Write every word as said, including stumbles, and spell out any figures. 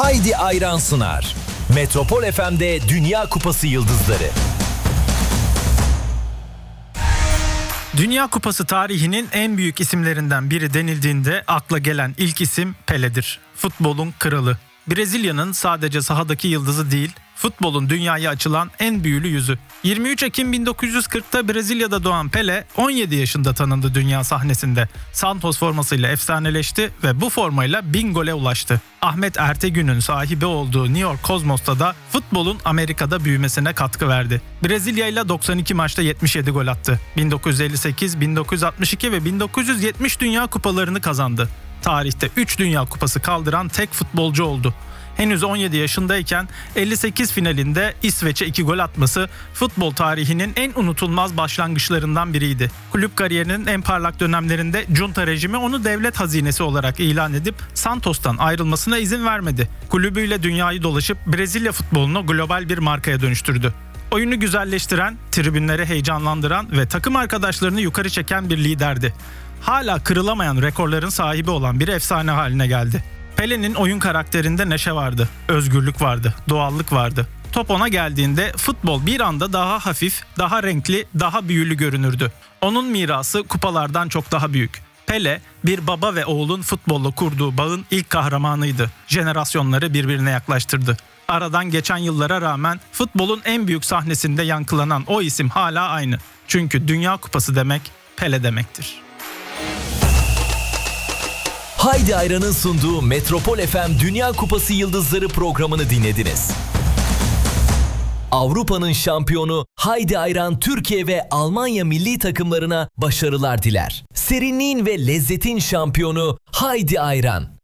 Haydi Ayran sunar. Metropol F M'de Dünya Kupası Yıldızları. Dünya Kupası tarihinin en büyük isimlerinden biri denildiğinde akla gelen ilk isim Pele'dir. Futbolun kralı. Brezilya'nın sadece sahadaki yıldızı değil, futbolun dünyaya açılan en büyülü yüzü. yirmi üç Ekim bin dokuz yüz kırkta Brezilya'da doğan Pele on yedi yaşında tanındı dünya sahnesinde. Santos formasıyla efsaneleşti ve bu formayla bin gole ulaştı. Ahmet Ertegün'ün sahibi olduğu New York Cosmos'ta da futbolun Amerika'da büyümesine katkı verdi. Brezilya ile doksan iki maçta yetmiş yedi gol attı. bin dokuz yüz elli sekiz, bin dokuz yüz altmış iki ve bin dokuz yüz yetmiş Dünya Kupalarını kazandı. Tarihte üç Dünya Kupası kaldıran tek futbolcu oldu. Henüz on yedi yaşındayken elli sekiz finalinde İsveç'e iki gol atması futbol tarihinin en unutulmaz başlangıçlarından biriydi. Kulüp kariyerinin en parlak dönemlerinde junta rejimi onu devlet hazinesi olarak ilan edip Santos'tan ayrılmasına izin vermedi. Kulübüyle dünyayı dolaşıp Brezilya futbolunu global bir markaya dönüştürdü. Oyunu güzelleştiren, tribünleri heyecanlandıran ve takım arkadaşlarını yukarı çeken bir liderdi. Hala kırılamayan rekorların sahibi olan bir efsane haline geldi. Pele'nin oyun karakterinde neşe vardı, özgürlük vardı, doğallık vardı. Top ona geldiğinde futbol bir anda daha hafif, daha renkli, daha büyülü görünürdü. Onun mirası kupalardan çok daha büyük. Pele, bir baba ve oğlun futbolla kurduğu bağın ilk kahramanıydı. Jenerasyonları birbirine yaklaştırdı. Aradan geçen yıllara rağmen futbolun en büyük sahnesinde yankılanan o isim hala aynı. Çünkü Dünya Kupası demek Pele demektir. Haydi Ayran'ın sunduğu Metropol F M Dünya Kupası Yıldızları programını dinlediniz. Avrupa'nın şampiyonu Haydi Ayran Türkiye ve Almanya milli takımlarına başarılar diler. Serinliğin ve lezzetin şampiyonu Haydi Ayran.